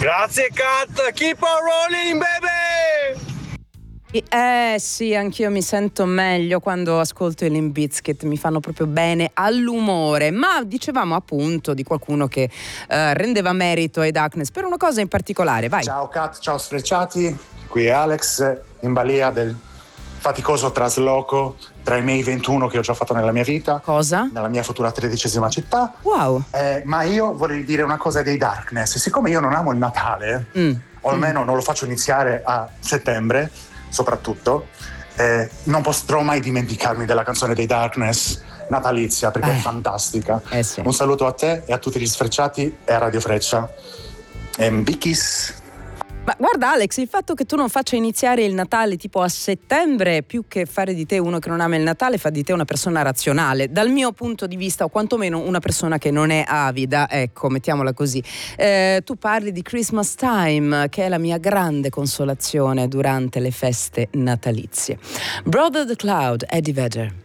Grazie Kat, keep on rolling baby! Sì, anch'io mi sento meglio quando ascolto i Limp Bizkit, mi fanno proprio bene all'umore. Ma dicevamo appunto di qualcuno che rendeva merito ai Darkness per una cosa in particolare, vai. Ciao Kat, ciao Sfrecciati, qui è Alex in balia del faticoso trasloco tra i miei 21 che ho già fatto nella mia vita. Cosa? Nella mia futura 13ª città. Wow. Ma io vorrei dire una cosa dei Darkness. Siccome io non amo il Natale, o almeno non lo faccio iniziare a settembre, soprattutto, non potrò mai dimenticarmi della canzone dei Darkness natalizia, perché è fantastica. Sì. Un saluto a te e a tutti gli Sfrecciati e a Radio Freccia. Big kiss. Ma guarda Alex, il fatto che tu non faccia iniziare il Natale tipo a settembre, più che fare di te uno che non ama il Natale, fa di te una persona razionale, dal mio punto di vista, o quantomeno una persona che non è avida, ecco, mettiamola così. Tu parli di Christmas Time, che è la mia grande consolazione durante le feste natalizie. Brother the Cloud, Eddie Vedder.